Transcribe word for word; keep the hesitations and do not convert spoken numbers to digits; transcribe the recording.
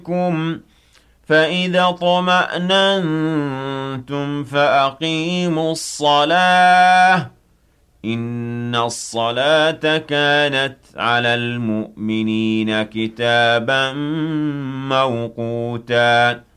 كُمْ فَإِذَا اطْمَأْنَنتُمْ فَأَقِيمُوا الصَّلَاةَ إِنَّ الصَّلَاةَ كَانَتْ عَلَى الْمُؤْمِنِينَ كِتَابًا مَّوْقُوتًا